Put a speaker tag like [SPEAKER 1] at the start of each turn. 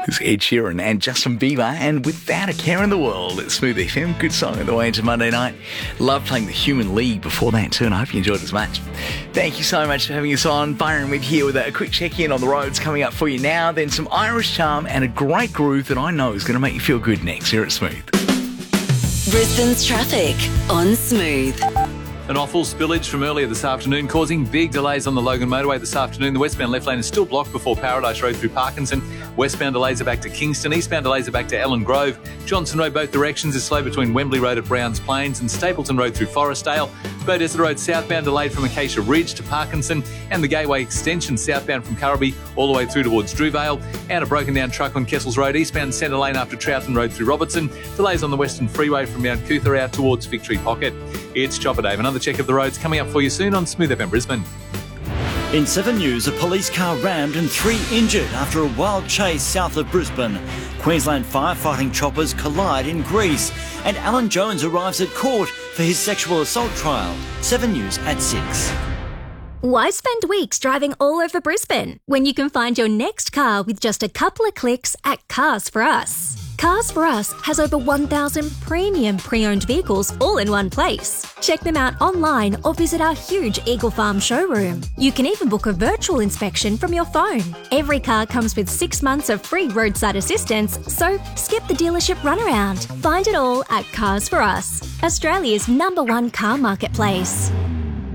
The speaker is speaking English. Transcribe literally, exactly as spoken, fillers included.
[SPEAKER 1] There's Ed Sheeran and Justin Bieber and Without a Care in the World at Smooth F M. Good song on the way into Monday night. Love playing the Human League before that too, and I hope you enjoyed it as much. Thank you so much for having us on. Byron with here with a quick check-in on the roads coming up for you now. Then some Irish charm and a great groove that I know is going to make you feel good next here at Smooth.
[SPEAKER 2] Brisbane's traffic on Smooth.
[SPEAKER 3] An awful spillage from earlier this afternoon causing big delays on the Logan motorway this afternoon. The westbound left lane is still blocked before Paradise Road through Parkinson. Westbound delays are back to Kingston. Eastbound delays are back to Ellen Grove. Johnson Road both directions is slow between Wembley Road at Browns Plains and Stapleton Road through Forestdale. Beaudesert Road southbound delayed from Acacia Ridge to Parkinson, and the Gateway extension southbound from Currabee all the way through towards Drewvale. And a broken down truck on Kessels Road eastbound centre lane after Troughton Road through Robertson. Delays on the Western Freeway from Mount Cootha out towards Victory Pocket. It's Chopper Dave. Another check of the roads coming up for you soon on Smooth F M Brisbane.
[SPEAKER 4] In Seven News, a police car rammed and three injured after a wild chase south of Brisbane. Queensland firefighting choppers collide in Greece. And Alan Jones arrives at court for his sexual assault trial. Seven News at six.
[SPEAKER 5] Why spend weeks driving all over Brisbane when you can find your next car with just a couple of clicks at Cars for Us? Cars for Us has over one thousand premium pre-owned vehicles all in one place. Check them out online or visit our huge Eagle Farm showroom. You can even book a virtual inspection from your phone. Every car comes with six months of free roadside assistance, so skip the dealership runaround. Find it all at Cars for Us, Australia's number one car marketplace.